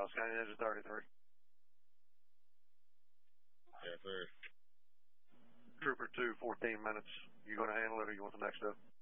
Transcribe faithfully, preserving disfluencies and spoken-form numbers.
Dallas County Ninja thirty-three. Yes, sir. Trooper two, fourteen minutes. You going to handle it or you want the next up?